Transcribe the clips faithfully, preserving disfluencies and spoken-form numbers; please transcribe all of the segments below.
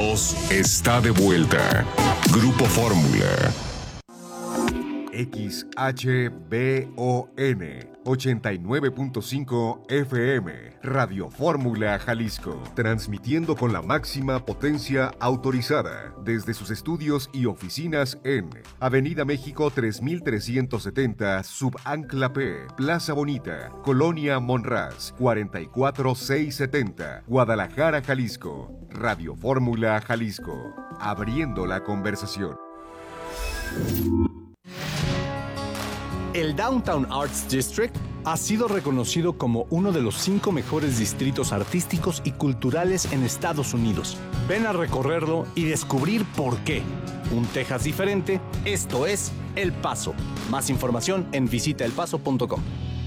voz está de vuelta. Grupo Fórmula. X H B O N ochenta y nueve punto cinco F M, Radio Fórmula Jalisco, transmitiendo con la máxima potencia autorizada desde sus estudios y oficinas en Avenida México tres mil trescientos setenta, Subancla P, Plaza Bonita, Colonia Monraz, cuarenta y cuatro mil seiscientos setenta, Guadalajara, Jalisco. Radio Fórmula Jalisco, abriendo la conversación. El Downtown Arts District ha sido reconocido como uno de los cinco mejores distritos artísticos y culturales en Estados Unidos. Ven a recorrerlo y descubrir por qué. Un Texas diferente, esto es El Paso. Más información en visita el paso punto com.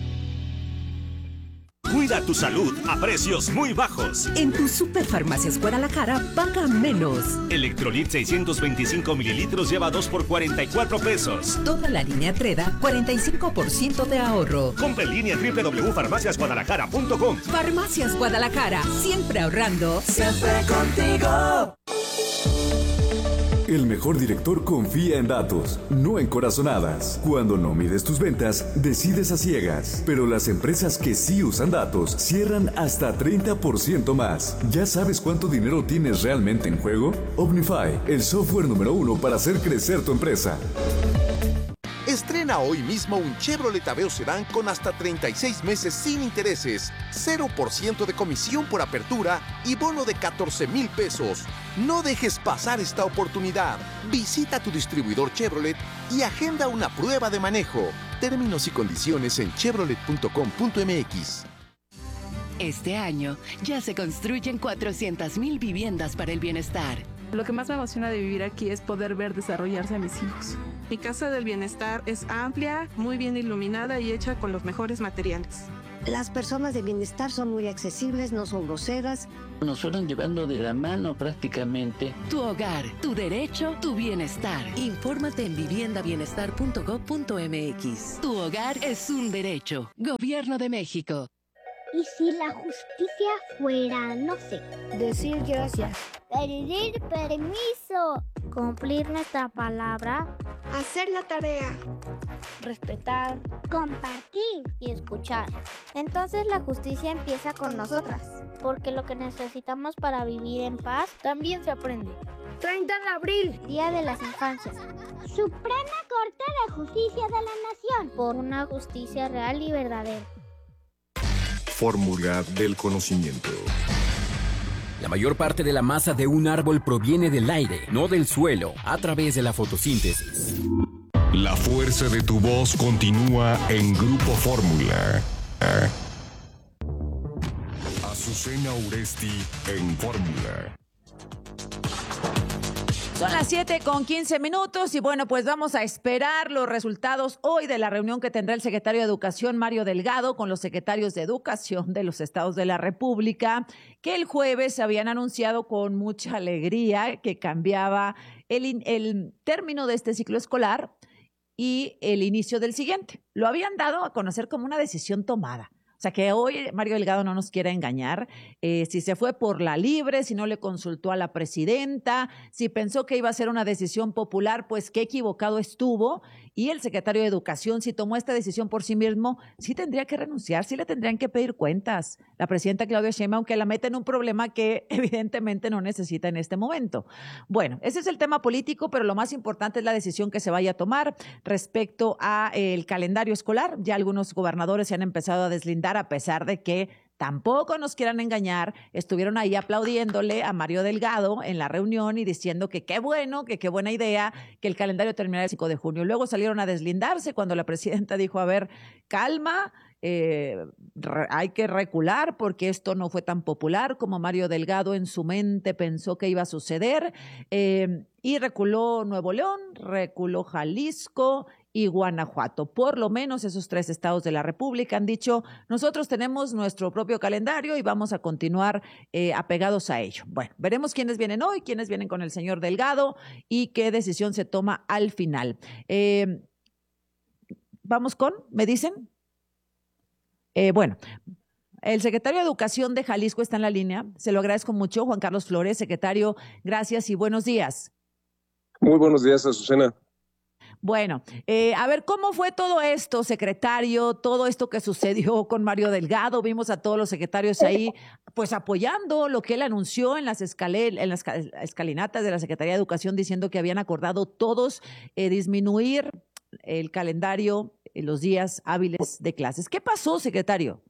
Cuida tu salud a precios muy bajos. En tu Superfarmacias Guadalajara, paga menos. Electrolit seiscientos veinticinco mililitros lleva dos por cuarenta y cuatro pesos. Toda la línea Treda, cuarenta y cinco por ciento de ahorro. Compra en línea doble u doble u doble u punto farmacias guadalajara punto com. Farmacias Guadalajara, siempre ahorrando. Siempre contigo. El mejor director confía en datos, no en corazonadas. Cuando no mides tus ventas, decides a ciegas. Pero las empresas que sí usan datos cierran hasta treinta por ciento más. ¿Ya sabes cuánto dinero tienes realmente en juego? Omnify, el software número uno para hacer crecer tu empresa. Estrena hoy mismo un Chevrolet Aveo Sedán con hasta treinta y seis meses sin intereses, cero por ciento de comisión por apertura y bono de catorce mil pesos. No dejes pasar esta oportunidad. Visita tu distribuidor Chevrolet y agenda una prueba de manejo. Términos y condiciones en chevrolet punto com punto m x. Este año ya se construyen cuatrocientas mil viviendas para el bienestar. Lo que más me emociona de vivir aquí es poder ver desarrollarse a mis hijos. Mi casa del bienestar es amplia, muy bien iluminada y hecha con los mejores materiales. Las personas de bienestar son muy accesibles, no son groseras. Nos fueron llevando de la mano prácticamente. Tu hogar, tu derecho, tu bienestar. Infórmate en vivienda bienestar punto gov punto m x. Tu hogar es un derecho. Gobierno de México. ¿Y si la justicia fuera, no sé, decir gracias, pedir permiso, cumplir nuestra palabra, hacer la tarea, respetar, compartir y escuchar? Entonces la justicia empieza con nosotras, porque lo que necesitamos para vivir en paz también se aprende. treinta de abril, Día de las Infancias. Suprema Corte de Justicia de la Nación, por una justicia real y verdadera. Fórmula del conocimiento. La mayor parte de la masa de un árbol proviene del aire, no del suelo, a través de la fotosíntesis. La fuerza de tu voz continúa en Grupo Fórmula. Azucena Uresti en Fórmula. Son las siete con quince minutos y bueno, pues vamos a esperar los resultados hoy de la reunión que tendrá el secretario de Educación, Mario Delgado, con los secretarios de Educación de los estados de la República, que el jueves habían anunciado con mucha alegría que cambiaba el, el término de este ciclo escolar y el inicio del siguiente. Lo habían dado a conocer como una decisión tomada. O sea, que hoy Mario Delgado no nos quiera engañar, eh, si se fue por la libre, si no le consultó a la presidenta, si pensó que iba a ser una decisión popular, pues qué equivocado estuvo. Y el secretario de Educación, si tomó esta decisión por sí mismo, sí tendría que renunciar, sí le tendrían que pedir cuentas. La presidenta Claudia Sheinbaum, que la mete en un problema que evidentemente no necesita en este momento. Bueno, ese es el tema político, pero lo más importante es la decisión que se vaya a tomar respecto al calendario escolar. Ya algunos gobernadores se han empezado a deslindar, a pesar de que tampoco nos quieran engañar, estuvieron ahí aplaudiéndole a Mario Delgado en la reunión y diciendo que qué bueno, que qué buena idea, que el calendario terminara el cinco de junio. Luego salieron a deslindarse cuando la presidenta dijo, a ver, calma, eh, re, hay que recular porque esto no fue tan popular como Mario Delgado en su mente pensó que iba a suceder. Eh, y reculó Nuevo León, reculó Jalisco y Guanajuato. Por lo menos esos tres estados de la República han dicho, nosotros tenemos nuestro propio calendario y vamos a continuar eh, apegados a ello. Bueno, veremos quiénes vienen hoy, quiénes vienen con el señor Delgado y qué decisión se toma al final. Eh, vamos con, ¿me dicen? Eh, bueno, El secretario de Educación de Jalisco está en la línea. Se lo agradezco mucho, Juan Carlos Flores. Secretario, gracias y buenos días. Muy buenos días, Azucena. Bueno, eh, a ver, ¿cómo fue todo esto, secretario? Todo esto que sucedió con Mario Delgado. Vimos a todos los secretarios ahí, pues apoyando lo que él anunció en las, escale, en las escalinatas de la Secretaría de Educación, diciendo que habían acordado todos eh, disminuir el calendario, eh, los días hábiles de clases. ¿Qué pasó, secretario?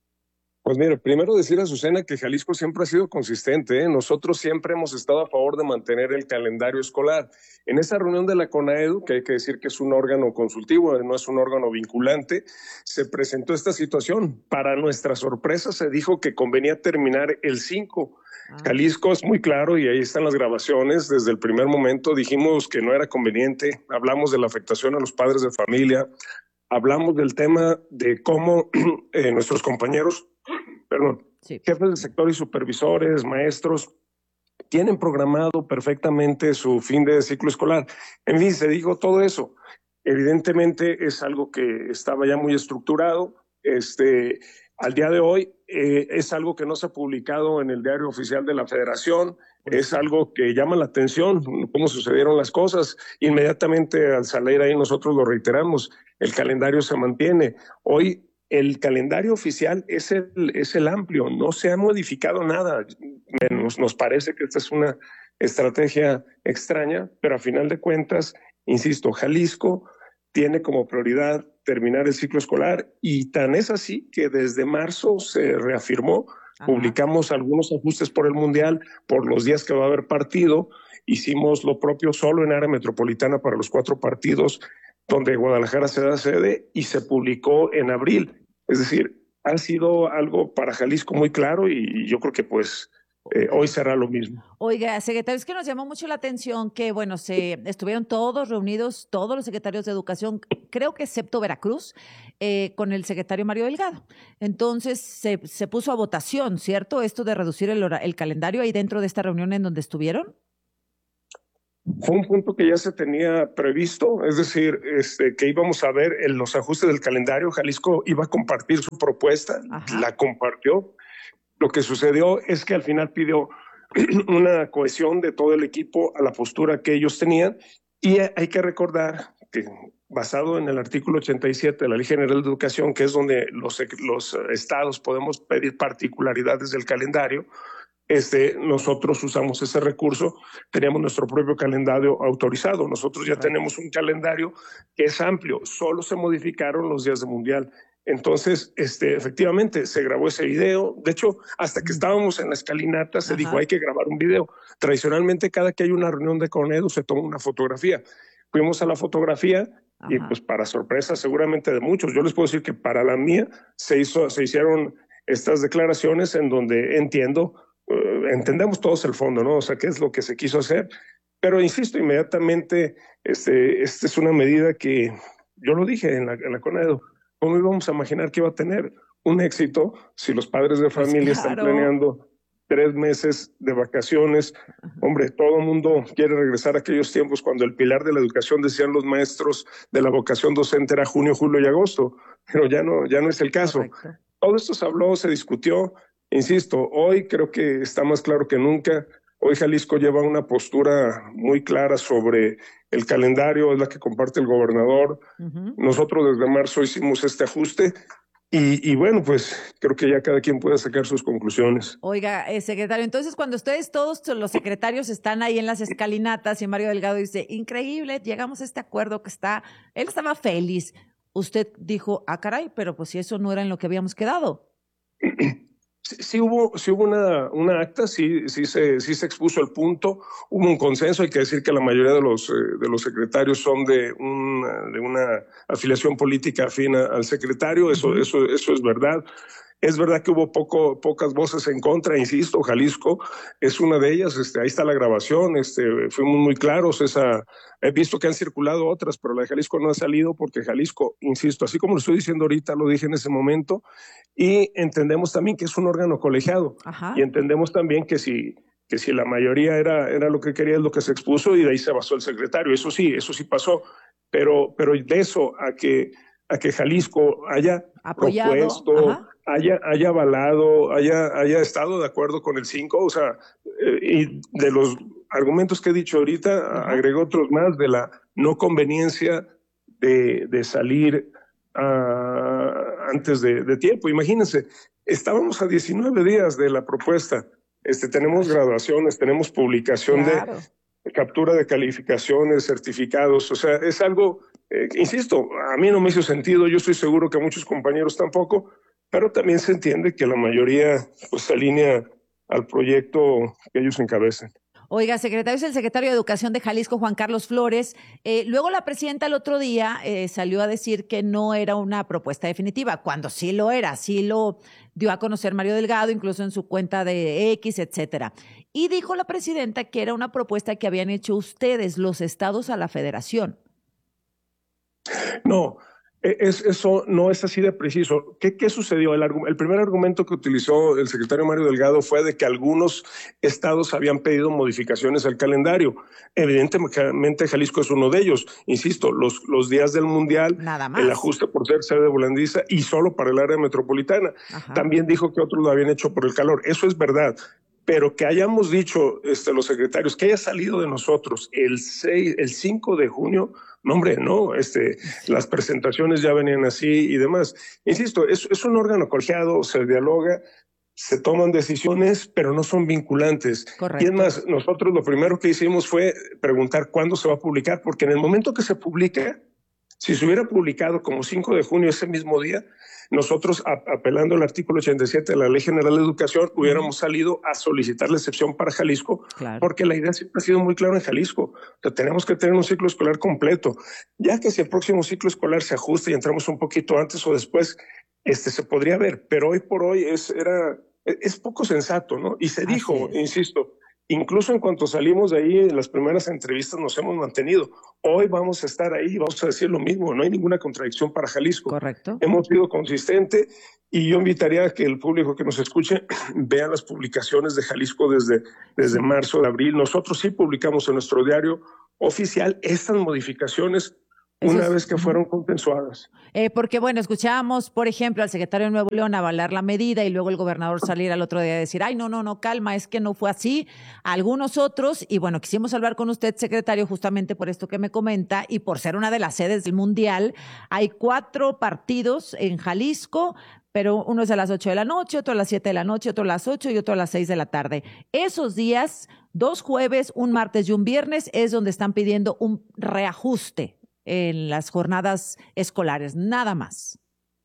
Pues mire, primero decir a Azucena que Jalisco siempre ha sido consistente, ¿eh? Nosotros siempre hemos estado a favor de mantener el calendario escolar. En esa reunión de la CONAEDU, que hay que decir que es un órgano consultivo, no es un órgano vinculante, se presentó esta situación. Para nuestra sorpresa se dijo que convenía terminar el cinco. Ah. Jalisco es muy claro y ahí están las grabaciones. Desde el primer momento dijimos que no era conveniente, hablamos de la afectación a los padres de familia, hablamos del tema de cómo eh, nuestros compañeros, perdón, sí. jefes del sector y supervisores, maestros, tienen programado perfectamente su fin de ciclo escolar. En fin, se dijo todo eso. Evidentemente es algo que estaba ya muy estructurado. Este, al día de hoy eh, es algo que no se ha publicado en el diario oficial de la Federación. Es algo que llama la atención, cómo sucedieron las cosas. Inmediatamente al salir ahí nosotros lo reiteramos, el calendario se mantiene. Hoy el calendario oficial es el, es el amplio, no se ha modificado nada. Nos, nos parece que esta es una estrategia extraña, pero a final de cuentas, insisto, Jalisco tiene como prioridad terminar el ciclo escolar y tan es así que desde marzo se reafirmó. Ajá. Publicamos algunos ajustes por el Mundial, por los días que va a haber partido. Hicimos lo propio solo en área metropolitana para los cuatro partidos, donde Guadalajara se da sede, y se publicó en abril. Es decir, ha sido algo para Jalisco muy claro y yo creo que pues eh, hoy será lo mismo. Oiga, secretario, es que nos llamó mucho la atención que, bueno, se estuvieron todos reunidos, todos los secretarios de Educación, creo que excepto Veracruz, eh, con el secretario Mario Delgado. Entonces se, se puso a votación, ¿cierto? Esto de reducir el, hora, el calendario ahí dentro de esta reunión en donde estuvieron. Fue un punto que ya se tenía previsto, es decir, este, que íbamos a ver en los ajustes del calendario. Jalisco iba a compartir su propuesta, Ajá. la compartió. Lo que sucedió es que al final pidió una cohesión de todo el equipo a la postura que ellos tenían, y hay que recordar que basado en el artículo ochenta y siete de la Ley General de Educación, que es donde los, los estados podemos pedir particularidades del calendario, Este, nosotros usamos ese recurso, teníamos nuestro propio calendario autorizado. Nosotros ya tenemos un calendario que es amplio, solo se modificaron los días de Mundial. Entonces, este, efectivamente, se grabó ese video. De hecho, hasta que estábamos en la escalinata, se Ajá. dijo, hay que grabar un video. Tradicionalmente, cada que hay una reunión de CONAEDU, se toma una fotografía. Fuimos a la fotografía Ajá. y, pues, para sorpresa seguramente de muchos, yo les puedo decir que para la mía se, hizo, se hicieron estas declaraciones en donde entiendo Uh, entendemos todos el fondo, ¿no? O sea, qué es lo que se quiso hacer, pero insisto, inmediatamente, este, esta es una medida que, yo lo dije en la, en la CONAEDU, ¿cómo íbamos a imaginar que iba a tener un éxito si los padres de familia pues claro. están planeando tres meses de vacaciones? Hombre, todo el mundo quiere regresar a aquellos tiempos cuando el pilar de la educación, decían los maestros, de la vocación docente era junio, julio y agosto, pero ya no, ya no es el caso. Correcto. Todo esto se habló, se discutió. Insisto, hoy creo que está más claro que nunca. Hoy Jalisco lleva una postura muy clara sobre el calendario, es la que comparte el gobernador. Uh-huh. Nosotros desde marzo hicimos este ajuste y, y bueno, pues creo que ya cada quien puede sacar sus conclusiones. Oiga, eh, secretario, entonces cuando ustedes todos los secretarios están ahí en las escalinatas y Mario Delgado dice, increíble, llegamos a este acuerdo que está, él estaba feliz. Usted dijo, ah, caray, pero pues si eso no era en lo que habíamos quedado. Sí, sí hubo, sí hubo una, una acta, sí, sí, se, sí se expuso el punto, hubo un consenso. Hay que decir que la mayoría de los, eh, de los secretarios son de, un, de una afiliación política afín al secretario, eso, uh-huh. eso, eso es verdad. Es verdad que hubo poco, pocas voces en contra, insisto, Jalisco es una de ellas, este, ahí está la grabación, este, fuimos muy claros, esa, he visto que han circulado otras, pero la de Jalisco no ha salido porque Jalisco, insisto, así como lo estoy diciendo ahorita, lo dije en ese momento, y entendemos también que es un órgano colegiado, Ajá. y entendemos también que si, que si la mayoría era, era lo que quería, es lo que se expuso, y de ahí se basó el secretario, eso sí, eso sí pasó, pero, pero de eso a que, a que Jalisco haya Apoyado. propuesto... Ajá. haya, haya avalado, haya, haya estado de acuerdo con el cinco, o sea, eh, y de los argumentos que he dicho ahorita, uh-huh. agregó otros más de la no conveniencia de, de salir uh, antes de, de tiempo. Imagínense, estábamos a diecinueve días de la propuesta, este, tenemos graduaciones, tenemos publicación claro. de captura de calificaciones, certificados, o sea, es algo, eh, insisto, a mí no me hizo sentido, yo estoy seguro que a muchos compañeros tampoco, pero también se entiende que la mayoría pues se alinea al proyecto que ellos encabezan. Oiga, secretario, es el secretario de Educación de Jalisco, Juan Carlos Flores. Eh, luego la presidenta el otro día eh, salió a decir que no era una propuesta definitiva, cuando sí lo era, sí lo dio a conocer Mario Delgado, incluso en su cuenta de X, etcétera. Y dijo la presidenta que era una propuesta que habían hecho ustedes, los estados, a la federación. No, es, eso no es así de preciso. ¿Qué, qué sucedió? El, el primer argumento que utilizó el secretario Mario Delgado fue de que algunos estados habían pedido modificaciones al calendario. Evidentemente Jalisco es uno de ellos. Insisto, los, los días del Mundial, nada más. El ajuste por ser sede de volandiza y solo para el área metropolitana. Ajá. También dijo que otros lo habían hecho por el calor. Eso es verdad. Pero que hayamos dicho este, los secretarios, que haya salido de nosotros el, seis, el cinco de junio, no hombre, no, este, las presentaciones ya venían así y demás. Insisto, es, es un órgano colegiado, se dialoga, se toman decisiones, pero no son vinculantes. Correcto. Y es más, nosotros lo primero que hicimos fue preguntar cuándo se va a publicar, porque en el momento que se publica, si se hubiera publicado como cinco de junio ese mismo día, nosotros, apelando al artículo ochenta y siete de la Ley General de Educación, hubiéramos salido a solicitar la excepción para Jalisco, claro. porque la idea siempre ha sido muy clara en Jalisco. O sea, tenemos que tener un ciclo escolar completo. Ya que si el próximo ciclo escolar se ajusta y entramos un poquito antes o después, este, se podría ver. Pero hoy por hoy es, era, es poco sensato, ¿no? Y se dijo, insisto, incluso en cuanto salimos de ahí, en las primeras entrevistas nos hemos mantenido. Hoy vamos a estar ahí, vamos a decir lo mismo, no hay ninguna contradicción para Jalisco. Correcto. Hemos sido consistentes y yo invitaría a que el público que nos escuche vea las publicaciones de Jalisco desde, desde marzo, de abril. Nosotros sí publicamos en nuestro diario oficial estas modificaciones una vez que fueron consensuadas. Eh, porque, bueno, escuchábamos, por ejemplo, al secretario de Nuevo León avalar la medida y luego el gobernador salir al otro día a decir, ay, no, no, no, calma, es que no fue así. Algunos otros, y bueno, quisimos hablar con usted, secretario, justamente por esto que me comenta y por ser una de las sedes del Mundial. Hay cuatro partidos en Jalisco, pero uno es a las ocho de la noche, otro a las siete de la noche, otro a las ocho y otro a las seis de la tarde. Esos días, dos jueves, un martes y un viernes, es donde están pidiendo un reajuste en las jornadas escolares, nada más.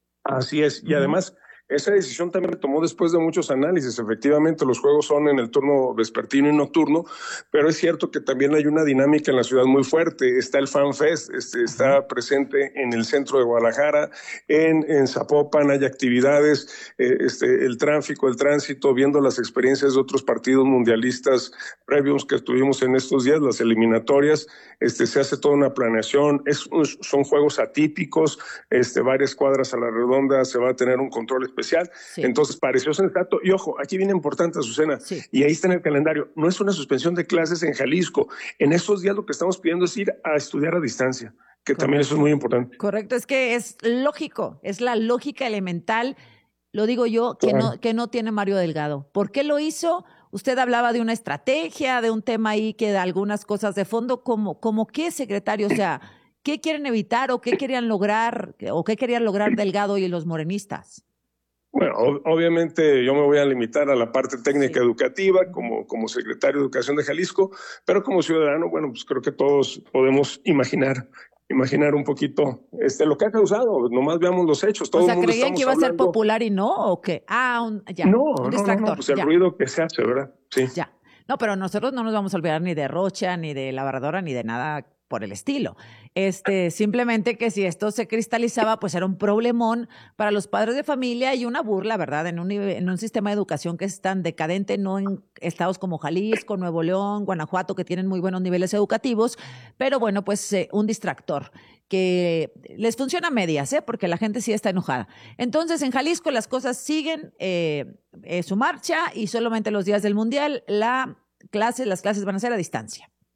Así es, y además esa decisión también se tomó después de muchos análisis. Efectivamente, los juegos son en el turno vespertino y nocturno, pero es cierto que también hay una dinámica en la ciudad muy fuerte. Está el Fan Fest, este, está presente en el centro de Guadalajara, en, en Zapopan hay actividades, eh, este, el tráfico, el tránsito, viendo las experiencias de otros partidos mundialistas previos que tuvimos en estos días, las eliminatorias, este, se hace toda una planeación, es, son juegos atípicos, este, varias cuadras a la redonda, se va a tener un control especial. especial, sí. Entonces pareció sensato, y ojo, aquí viene importante, Azucena, sí. y ahí está en el calendario, no es una suspensión de clases en Jalisco, en estos días lo que estamos pidiendo es ir a estudiar a distancia, que Correcto. También eso es muy importante. Correcto, es que es lógico, es la lógica elemental, lo digo yo, que, claro. no, que no tiene Mario Delgado. ¿Por qué lo hizo? Usted hablaba de una estrategia, de un tema ahí que de algunas cosas de fondo, ¿cómo, cómo qué, secretario? O sea, ¿qué quieren evitar o qué querían lograr o qué querían lograr Delgado y los morenistas? Bueno, obviamente yo me voy a limitar a la parte técnica sí. educativa como, como secretario de Educación de Jalisco, pero como ciudadano, bueno, pues creo que todos podemos imaginar, imaginar un poquito este, lo que ha causado, nomás veamos los hechos. Todo o sea, el mundo ¿creían que iba hablando... a ser popular y no? ¿O qué? Ah, un, ya, no, un distractor. No, no, pues el ya. ruido que se hace, ¿verdad? Sí. Ya. No, pero nosotros no nos vamos a olvidar ni de Rocha, ni de Labradora, ni de nada por el estilo. Este, simplemente que si esto se cristalizaba, pues era un problemón para los padres de familia y una burla, ¿verdad? En un, en un sistema de educación que es tan decadente, no en estados como Jalisco, Nuevo León, Guanajuato, que tienen muy buenos niveles educativos, pero bueno, pues eh, un distractor que les funciona a medias, ¿eh? Porque la gente sí está enojada. Entonces, en Jalisco las cosas siguen eh, eh, su marcha y solamente los días del Mundial la clase, las clases van a ser a distancia.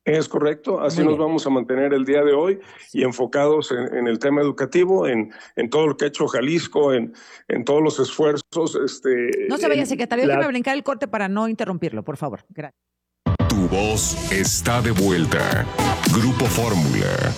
Es correcto, así Muy nos bien. vamos a mantener el día de hoy y enfocados en, en el tema educativo, en, en todo lo que ha hecho Jalisco, en, en todos los esfuerzos. Este, No se vaya, en secretario, la- déjeme brincar el corte para no interrumpirlo, por favor. Gracias. Tu voz está de vuelta. Grupo Fórmula.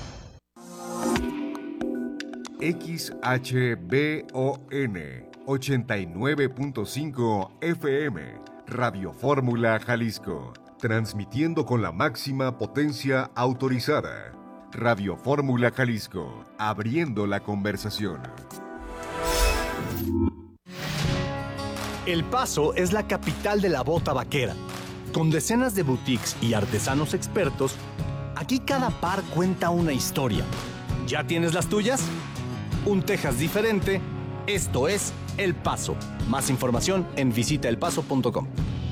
X H B O N ochenta y nueve punto cinco F M, Radio Fórmula Jalisco, transmitiendo con la máxima potencia autorizada. Radio Fórmula Jalisco, abriendo la conversación. El Paso es la capital de la bota vaquera. Con decenas de boutiques y artesanos expertos, aquí cada par cuenta una historia. ¿Ya tienes las tuyas? Un Texas diferente. Esto es El Paso. Más información en visita el paso punto com.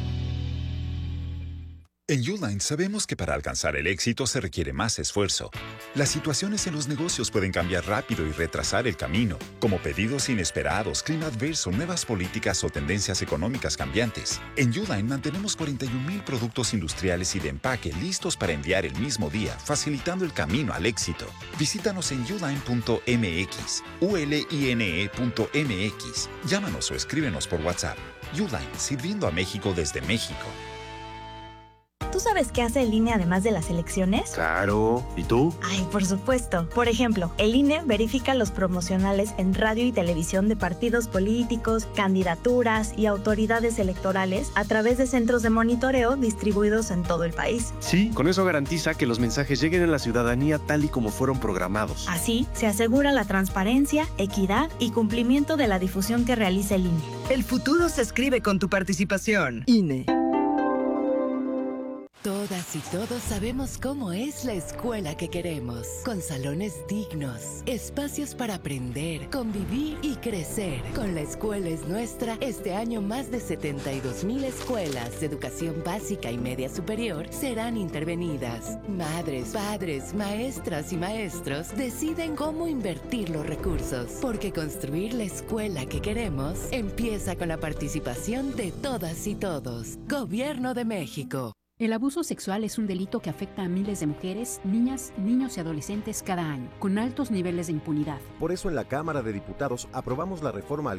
En Uline sabemos que para alcanzar el éxito se requiere más esfuerzo. Las situaciones en los negocios pueden cambiar rápido y retrasar el camino, como pedidos inesperados, clima adverso, nuevas políticas o tendencias económicas cambiantes. En Uline mantenemos cuarenta y un mil productos industriales y de empaque listos para enviar el mismo día, facilitando el camino al éxito. Visítanos en uline punto m x, u l i n e punto m x. Llámanos o escríbenos por WhatsApp. Uline, sirviendo a México desde México. ¿Tú sabes qué hace el I N E además de las elecciones? Claro. ¿Y tú? Ay, por supuesto. Por ejemplo, el I N E verifica los promocionales en radio y televisión de partidos políticos, candidaturas y autoridades electorales a través de centros de monitoreo distribuidos en todo el país. Sí, con eso garantiza que los mensajes lleguen a la ciudadanía tal y como fueron programados. Así, se asegura la transparencia, equidad y cumplimiento de la difusión que realiza el I N E. El futuro se escribe con tu participación. I N E. Todas y todos sabemos cómo es la escuela que queremos, con salones dignos, espacios para aprender, convivir y crecer. Con La Escuela es Nuestra, este año más de setenta y dos mil escuelas de educación básica y media superior serán intervenidas. Madres, padres, maestras y maestros deciden cómo invertir los recursos, porque construir la escuela que queremos empieza con la participación de todas y todos. Gobierno de México. El abuso sexual es un delito que afecta a miles de mujeres, niñas, niños y adolescentes cada año, con altos niveles de impunidad. Por eso en la Cámara de Diputados aprobamos la reforma al